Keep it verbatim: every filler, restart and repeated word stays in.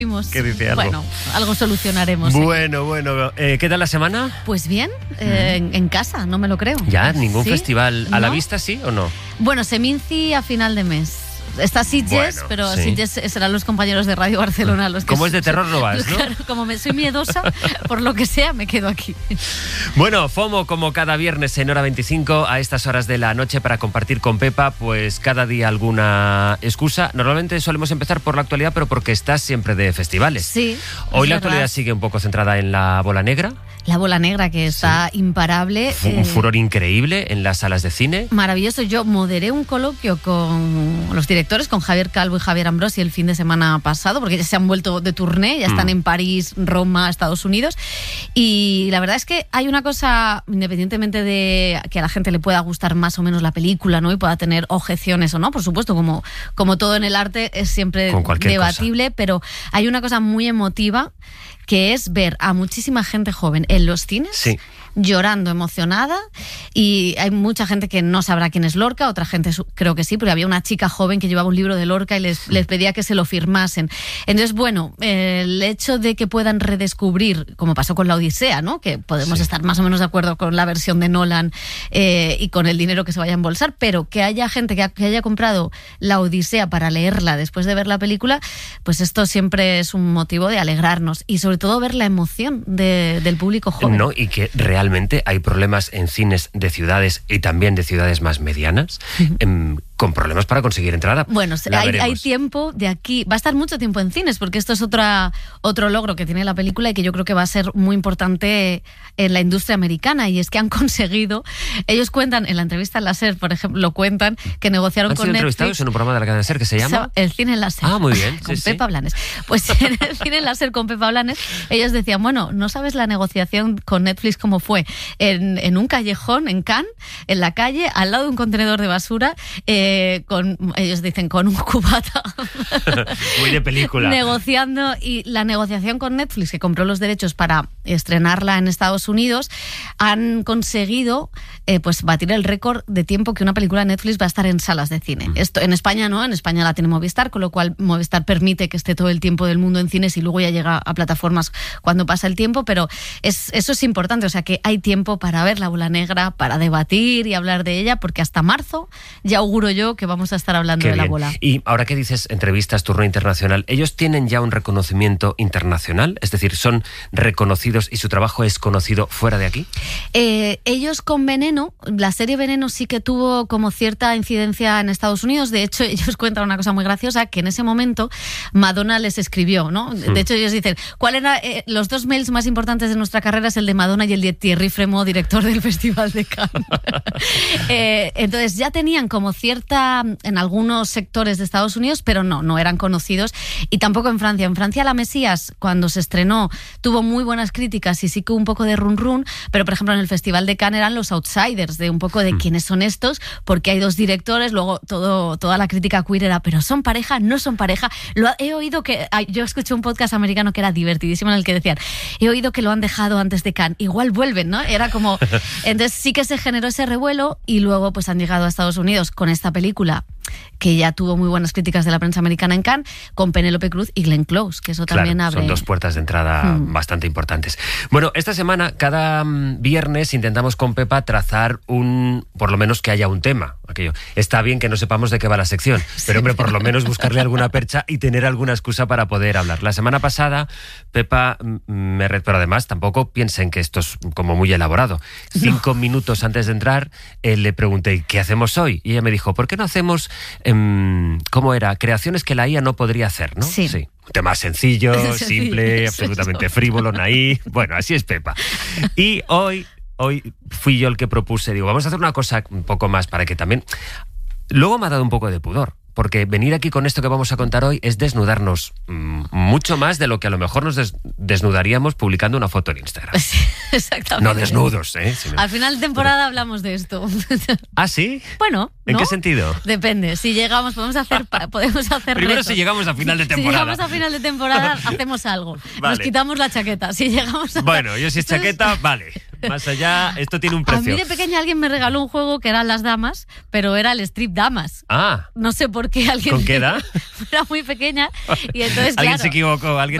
¿Qué dice algo? Bueno, algo solucionaremos. Bueno, bueno. Eh, ¿Qué tal la semana? Pues bien, eh, en, en casa, no me lo creo. ¿Ya? ¿Ningún ¿Sí? festival a ¿No? la vista, sí o no? Bueno, Seminci a final de mes. Está Sitges, Bueno, pero sí. Sitges serán los compañeros de Radio Barcelona los que... Como es de terror no vas, ¿no? Claro, como me soy miedosa, por lo que sea, me quedo aquí. Bueno, FOMO como cada viernes en hora veinticinco a estas horas de la noche para compartir con Pepa, pues cada día alguna excusa. Normalmente solemos empezar por la actualidad, pero porque estás siempre de festivales. Sí. Hoy es la verdad. actualidad sigue un poco centrada en la bola negra. La bola negra, que está sí. imparable. Un eh, furor increíble en las salas de cine. Maravilloso. Yo moderé un coloquio con los directores, con Javier Calvo y Javier Ambrosi el fin de semana pasado, porque ya se han vuelto de tourné, ya están mm. en París, Roma, Estados Unidos. Y la verdad es que hay una cosa, independientemente de que a la gente le pueda gustar más o menos la película, ¿no? Y pueda tener objeciones o no, por supuesto, como, como todo en el arte es siempre debatible, cosa. Pero hay una cosa muy emotiva, que es ver a muchísima gente joven en los cines, sí. llorando, emocionada, y hay mucha gente que no sabrá quién es Lorca, otra gente creo que sí, porque había una chica joven que llevaba un libro de Lorca y les, les pedía que se lo firmasen. Entonces, bueno, el hecho de que puedan redescubrir, como pasó con la Odisea, ¿no? Que podemos sí. estar más o menos de acuerdo con la versión de Nolan eh, y con el dinero que se vaya a embolsar, pero que haya gente que, ha, que haya comprado la Odisea para leerla después de ver la película, pues esto siempre es un motivo de alegrarnos y sobre todo ver la emoción de, del público joven. No, y que realmente hay problemas en cines de ciudades y también de ciudades más medianas, uh-huh. en, con problemas para conseguir entrada. Bueno, hay, hay tiempo de aquí, va a estar mucho tiempo en cines, porque esto es otra, otro logro que tiene la película y que yo creo que va a ser muy importante en la industria americana, y es que han conseguido, ellos cuentan, en la entrevista en la SER, por ejemplo, lo cuentan, que negociaron ¿Han con sido Netflix. entrevistados en un programa de la cadena SER que se llama? El cine en la SER. Ah, muy bien. Con sí, Pepa sí. Blanes. Pues en el cine en la SER con Pepa Blanes, ellos decían, bueno, ¿no sabes la negociación con Netflix cómo fue? En, en un callejón, en Cannes, en la calle, al lado de un contenedor de basura, eh, con, ellos dicen, con un cubata. Muy de película. Negociando, y la negociación con Netflix, que compró los derechos para estrenarla en Estados Unidos, han conseguido eh, pues batir el récord de tiempo que una película de Netflix va a estar en salas de cine. Mm. Esto en España no, en España la tiene Movistar, con lo cual Movistar permite que esté todo el tiempo del mundo en cines y luego ya llega a plataformas cuando pasa el tiempo, pero es, eso es importante, o sea que hay tiempo para ver la bola negra, para debatir y hablar de ella, porque hasta marzo ya auguro yo que vamos a estar hablando Qué de bien. la bola. Y ahora que dices entrevistas, turno internacional, ¿ellos tienen ya un reconocimiento internacional? Es decir, ¿son reconocidos y su trabajo es conocido fuera de aquí? Eh, ellos con Veneno, la serie Veneno sí que tuvo como cierta incidencia en Estados Unidos. De hecho, ellos cuentan una cosa muy graciosa, que en ese momento Madonna les escribió, ¿no? De hecho, ellos dicen, ¿cuál era eh, los dos mails más importantes de nuestra carrera? Es el de Madonna y el de Thierry Frémaux, director del Festival de Cannes. eh, entonces ya tenían como cierta en algunos sectores de Estados Unidos, pero no, no eran conocidos, y tampoco en Francia. En Francia La Mesías, cuando se estrenó, tuvo muy buenas críticas y sí que hubo un poco de run run, pero por ejemplo en el Festival de Cannes eran los outsiders de un poco de mm. quiénes son estos, porque hay dos directores, luego todo, toda la crítica queer era, pero ¿son pareja? ¿No son pareja? Lo, he oído que, yo escuché un podcast americano que era divertidísimo en el que decían, he oído que lo han dejado antes de Cannes, igual vuelven, ¿no? Era como, entonces sí que se generó ese revuelo, y luego pues han llegado a Estados Unidos con esta película que ya tuvo muy buenas críticas de la prensa americana en Cannes, con Penélope Cruz y Glenn Close, que eso claro, también abre... son dos puertas de entrada hmm. bastante importantes. Bueno, esta semana, cada viernes, intentamos con Pepa trazar un... por lo menos que haya un tema. Aquello. Está bien que no sepamos de qué va la sección, sí. pero hombre, por lo menos buscarle alguna percha y tener alguna excusa para poder hablar. La semana pasada, Pepa me... pero además tampoco piensen que esto es como muy elaborado. Cinco no. minutos antes de entrar, eh, le pregunté, ¿qué hacemos hoy? Y ella me dijo, ¿por qué no hacemos... ¿cómo era? Creaciones que la I A no podría hacer, ¿no? Sí. sí. Un tema sencillo, sencillo simple, absolutamente frívolo, naí. Bueno, así es Pepa. Y hoy, hoy fui yo el que propuse, digo, vamos a hacer una cosa un poco más para que también... Luego me ha dado un poco de pudor, porque venir aquí con esto que vamos a contar hoy es desnudarnos mmm, mucho más de lo que a lo mejor nos des- desnudaríamos publicando una foto en Instagram. Sí, exactamente. No desnudos, ¿eh? Sino... Al final de temporada hablamos de esto. ¿Ah, sí? Bueno, ¿En ¿no? qué sentido? Depende. Si llegamos, podemos hacer, podemos hacer Primero retos. si llegamos a final de temporada. Si llegamos a final de temporada, hacemos algo. Vale. Nos quitamos la chaqueta. Si llegamos a... Bueno, yo si es chaqueta, vale. Más allá, esto tiene un A precio. mí de pequeña alguien me regaló un juego que eran las damas, pero era el Strip Damas. Ah. No sé por qué alguien... ¿Con qué edad? Era muy pequeña y entonces, Alguien claro, se equivocó, alguien